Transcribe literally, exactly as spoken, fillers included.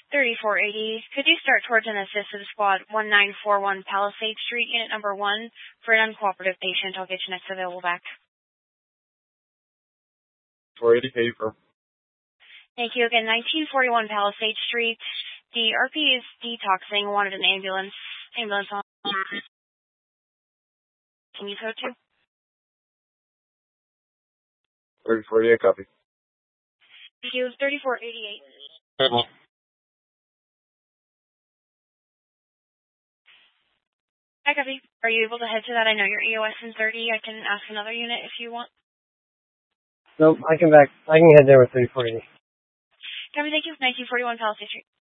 thirty-four eighty. Could you start towards an assistive squad one nine four one Palisade Street, unit number one, for an uncooperative patient? I'll get you next available back. four eighty, pay for. Thank you again. nineteen forty-one Palisade Street. The R P is detoxing. Wanted an ambulance. Ambulance on. Can you code to? thirty-four eighty-eight, copy. Thank you. thirty-four eighty-eight. Mm-hmm. Hi, copy. Are you able to head to that? I know you're E O S in thirty. I can ask another unit if you want. Nope, I can back. I can head there with thirty-four eighty. Copy, thank you. nineteen forty-one Palisade Street.